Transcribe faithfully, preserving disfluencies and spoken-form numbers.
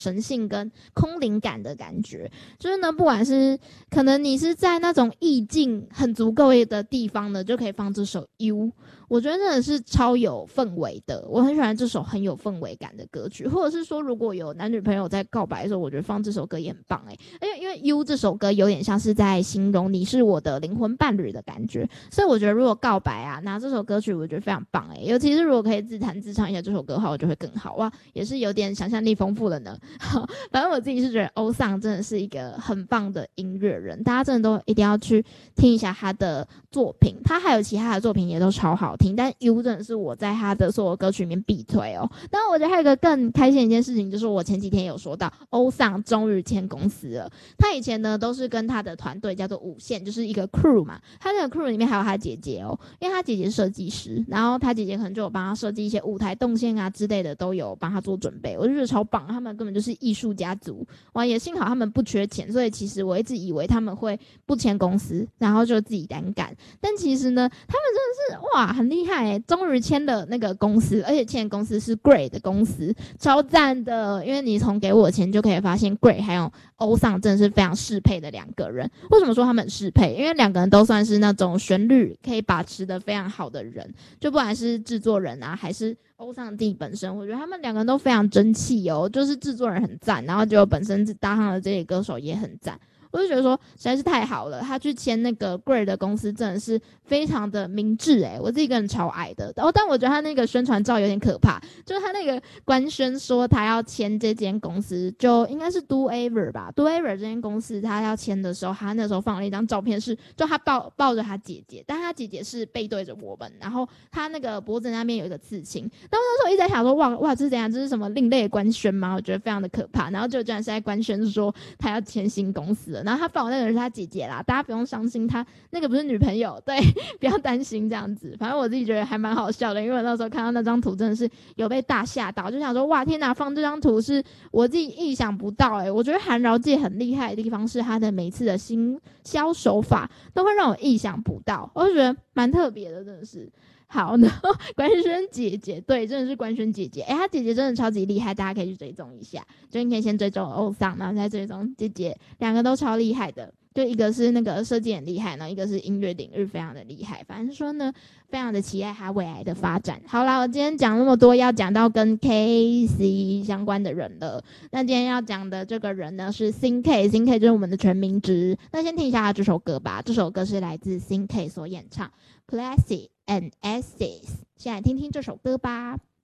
神性跟空灵感的感觉。就是呢，不管是可能你是在那种意境很足够的地方呢，就可以放这首 U， 我觉得真的是超有氛围的，我很喜欢这首很有氛围感的歌曲。或者是说如果有男女朋友在告白的时候，我觉得放这首歌也很棒诶、欸。因为因为 U 这首歌有点像是在形容你是我的灵魂伴侣的感觉，所以我觉得如果告白啊拿这首歌曲，我觉得非常棒诶、欸。尤其是如果可以自弹自唱一下这首歌的话，我就会更好哇，也是有点想象力丰富了呢。好，反正我自己是觉得欧桑真的是一个很棒的音乐人，大家真的都一定要去听一下他的作品，他还有其他的作品也都超好听，但 U 真的是我在他的所有歌曲里面必推哦。但我觉得还有一个更开心的一件事情，就是我前几天有说到欧桑终于签公司了。他以前呢都是跟他的团队叫做五线，就是一个 crew 嘛，他那个 crew 里面还有他姐姐哦，因为他姐姐是设计师，然后他姐姐可能就有帮他设计一些舞台动线啊之类的，都有帮他做准备，我就觉得超棒，他们根本就是艺术家族。哇，也幸好他们不缺钱，所以其实我一直以为他们会不签公司，然后就自己单干，但其实呢他们真的是哇很厉害耶，终于签了那个公司，而且签的公司是 Grey 的公司，超赞的。因为你从给我钱就可以发现 Grey 还有欧桑真的是非常适配的两个人。为什么说他们很适配？因为两个人都算是那种旋律可以把持的非常好的人，就不管是制作人啊还是欧桑自己本身，我觉得他们两个人都非常争气哦，就是制作人很赞，然后结果本身搭上了这些歌手也很赞。我就觉得说实在是太好了，他去签那个 Grey 的公司真的是非常的明智诶、欸，我自己一个人超爱的。然后但我觉得他那个宣传照有点可怕，就是他那个官宣说他要签这间公司，就应该是 Do Ever 吧 Do Ever 这间公司他要签的时候，他那时候放了一张照片，是就他抱抱着他姐姐，但他姐姐是背对着我们，然后他那个脖子那边有一个刺青。然后那时候一直在想说哇哇这是怎样，这是什么另类的官宣吗？我觉得非常的可怕。然后就居然是在官宣说他要签新公司了，然后他抱那个人是他姐姐啦，大家不用伤心，他那个不是女朋友，对，不要担心这样子。反正我自己觉得还蛮好笑的，因为我那时候看到那张图真的是有被大吓到，就想说哇天哪，放这张图是我自己意想不到诶、欸。我觉得韩饶界很厉害的地方是他的每次的行销手法都会让我意想不到，我就觉得蛮特别的，真的是。好，然后官宣姐姐，对，真的是官宣姐姐，哎，她姐姐真的超级厉害，大家可以去追踪一下。就你可以先追踪欧桑，然后再追踪姐姐，两个都超厉害的。就一个是那个设计很厉害，然后一个是音乐领域非常的厉害。反正说呢，非常的期待他未来的发展。好啦，我今天讲那么多，要讲到跟 K C 相关的人了。那今天要讲的这个人呢是 Sing K，Sing K 就是我们的全名值。那先听一下他这首歌吧，这首歌是来自 Sing K 所演唱 Places and Asses， 先来听听这首歌吧。